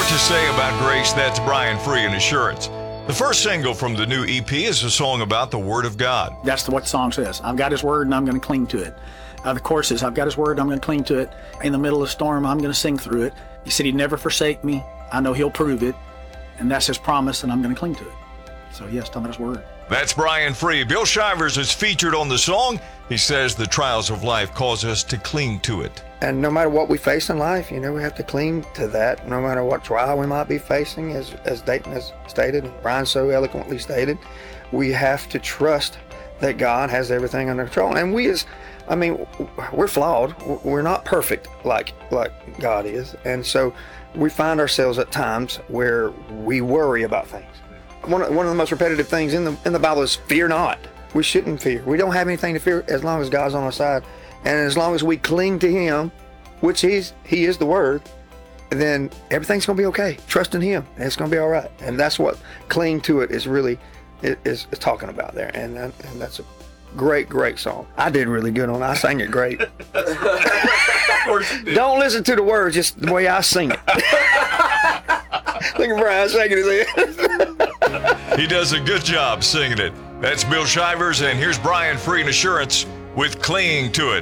to say about grace. That's Brian Free and Assurance. The first single from the new EP is a song about the Word of God. That's what the song says. I've got His Word and I'm going to cling to it. The chorus is, I've got His Word, I'm going to cling to it. In the middle of the storm, I'm going to sing through it. He said He'd never forsake me. I know He'll prove it. And that's His promise, and I'm going to cling to it. So yes, talking about His Word. That's Brian Free. Bill Shivers is featured on the song. He says the trials of life cause us to cling to it. And no matter what we face in life, we have to cling to that. No matter what trial we might be facing, as Dayton has stated, and Brian so eloquently stated, we have to trust that God has everything under control. And we're flawed. We're not perfect like God is. And so we find ourselves at times where we worry about things. One of the most repetitive things in the Bible is fear not. We shouldn't fear. We don't have anything to fear as long as God's on our side. And as long as we cling to Him, which He is the Word, then everything's going to be okay. Trust in Him, and it's going to be all right. And that's what cling to it is really is talking about there. And that's a great, great song. I did really good on it. I sang it great. Don't listen to the words, just the way I sing it. Look at Brian shaking his head. He does a good job singing it. That's Bill Shivers, and here's Brian Free and Assurance with Clinging to It.